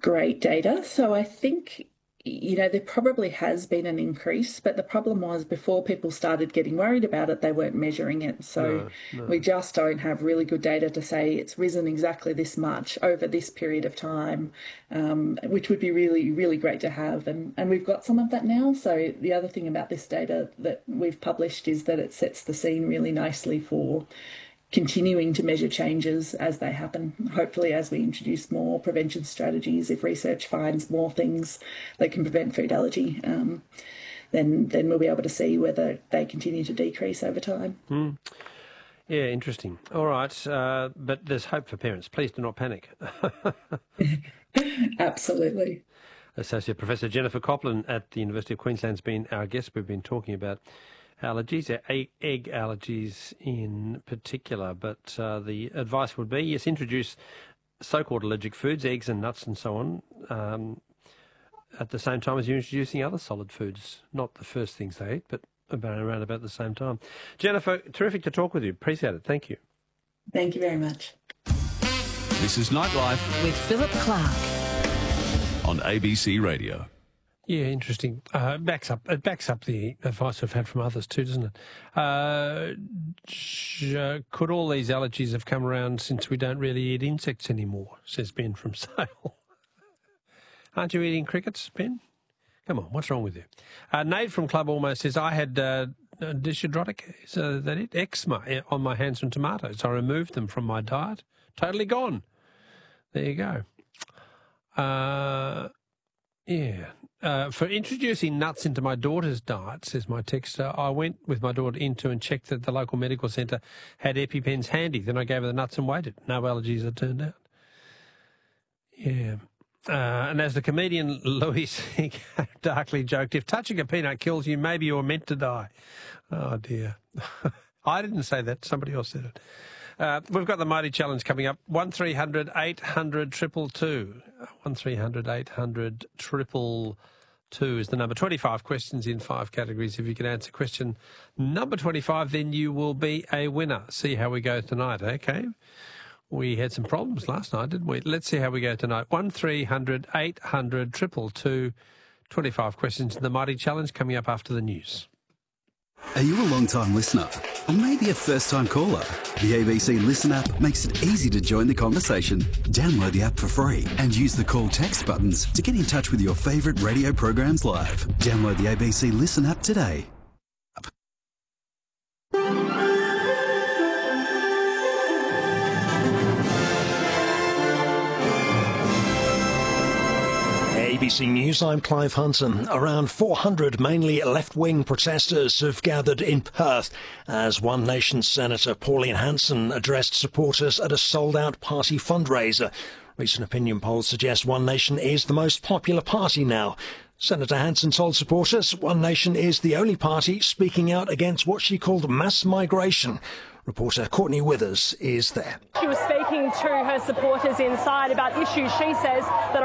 great data. So I think, there probably has been an increase, but the problem was before people started getting worried about it, they weren't measuring it. So we just don't have really good data to say it's risen exactly this much over this period of time, which would be really, really great to have. And we've got some of that now. So the other thing about this data that we've published is that it sets the scene really nicely for continuing to measure changes as they happen. Hopefully, as we introduce more prevention strategies, if research finds more things that can prevent food allergy, then we'll be able to see whether they continue to decrease over time. Yeah, interesting. All right, but there's hope for parents. Please do not panic. Absolutely. Associate Professor Jennifer Copland at the University of Queensland has been our guest. We've been talking about allergies, egg allergies in particular, but the advice would be, yes, introduce so-called allergic foods, eggs and nuts and so on, at the same time as you're introducing other solid foods, not the first things they eat, but around about the same time. Jennifer, terrific to talk with you. Appreciate it. Thank you. Thank you very much. This is Nightlife with Philip Clark on ABC Radio. Yeah, interesting. It backs up the advice we've had from others too, doesn't it? Could all these allergies have come around since we don't really eat insects anymore, says Ben from Sale. Aren't you eating crickets, Ben? Come on, what's wrong with you? Nate from Club Almost says, I had dishydrotic, so that it, eczema on my hands from tomatoes. I removed them from my diet. Totally gone. There you go. Yeah. For introducing nuts into my daughter's diet, says my texter, I went with my daughter into and checked that the local medical centre had EpiPens handy. Then I gave her the nuts and waited. No allergies, it turned out. Yeah. And as the comedian Louis darkly joked, if touching a peanut kills you, maybe you're meant to die. Oh, dear. I didn't say that. Somebody else said it. We've got the Mighty Challenge coming up. 1300 800 222. 1300 800 222 is the number. 25 questions in 5 categories. If you can answer question number 25, then you will be a winner. See how we go tonight, okay? We had some problems last night, didn't we? Let's see how we go tonight. 1300 800 222. 25 questions in the Mighty Challenge coming up after the news. Are you a long-time listener? Or maybe a first-time caller? The ABC Listen app makes it easy to join the conversation. Download the app for free and use the call text buttons to get in touch with your favourite radio programs live. Download the ABC Listen app today. ABC News, I'm Clive Hunton. Around 400 mainly left-wing protesters have gathered in Perth as One Nation Senator Pauline Hanson addressed supporters at a sold-out party fundraiser. Recent opinion polls suggest One Nation is the most popular party now. Senator Hanson told supporters One Nation is the only party speaking out against what she called mass migration. Reporter Courtney Withers is there. She was speaking to her supporters inside about issues she says that are